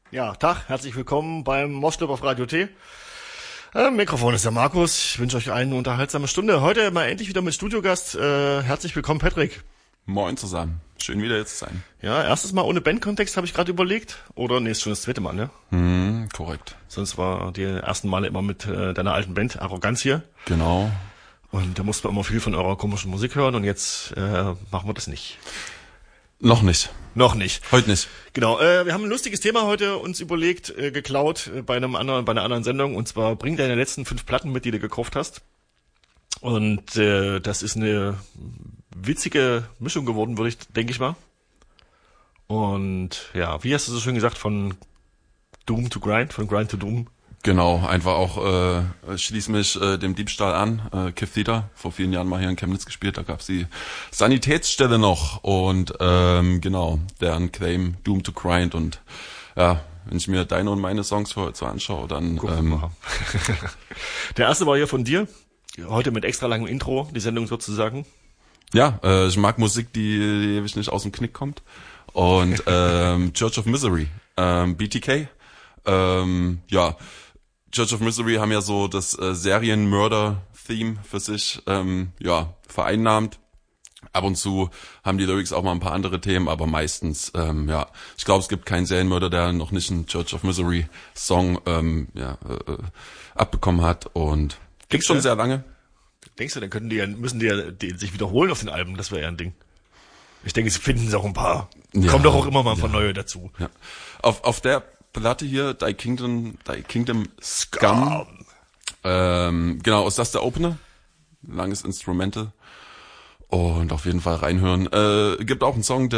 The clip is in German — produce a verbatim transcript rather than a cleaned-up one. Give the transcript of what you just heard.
Ja, Tag, herzlich willkommen beim Moschclub auf Radio T. Äh, Mikrofon ist der Markus. Ich wünsche euch eine unterhaltsame Stunde. Heute mal endlich wieder mit Studiogast. Äh, herzlich willkommen, Patrick. Moin zusammen. Schön wieder jetzt zu sein. Ja, erstes Mal ohne Bandkontext habe ich gerade überlegt. Oder nee, ist schon das zweite Mal, ne? Hm, korrekt. Sonst war die ersten Male immer mit äh, deiner alten Band Arroganz hier. Genau. Und da musste man immer viel von eurer komischen Musik hören und jetzt äh, machen wir das nicht. Noch nicht. Noch nicht. Heute nicht. Genau, äh, wir haben ein lustiges Thema heute uns überlegt, äh, geklaut äh, bei einem anderen, bei einer anderen Sendung, und zwar bring deine letzten fünf Platten mit, die du gekauft hast. Und äh, das ist eine witzige Mischung geworden, würde ich, denke ich mal. Und ja, wie hast du so schön gesagt, von Doom to Grind, von Grind to Doom? Genau, einfach auch, äh, schließ mich äh, dem Diebstahl an. Äh, Kev Theater, vor vielen Jahren mal hier in Chemnitz gespielt, da gab's die Sanitätsstelle noch und ähm, genau, deren Claim Doom to Grind. Und ja, wenn ich mir deine und meine Songs für heute so anschaue, dann ähm, der erste war hier von dir, heute mit extra langem Intro, die Sendung sozusagen. Ja, äh, ich mag Musik, die, die ewig nicht aus dem Knick kommt. Und ähm, Church of Misery, ähm, B T K, ähm, ja, Church of Misery haben ja so das äh, Serienmörder-Theme für sich ähm, ja vereinnahmt. Ab und zu haben die Lyrics auch mal ein paar andere Themen, aber meistens, ähm, ja, ich glaube, es gibt keinen Serienmörder, der noch nicht einen Church of Misery Song ähm, ja, äh, abbekommen hat, und gibt's schon sehr lange. Denkst du, dann könnten die ja, müssen die ja die sich wiederholen auf den Alben, das wäre ja ein Ding. Ich denke, sie finden auch ein paar. Ja, kommt doch auch immer mal ein paar ja. neue dazu. Ja. Auf, auf der Platte hier, Thy Kingdom, Thy Kingdom Scum. Ähm, genau, ist das der Opener? Langes Instrumental. Und auf jeden Fall reinhören. Äh, gibt auch einen Song, der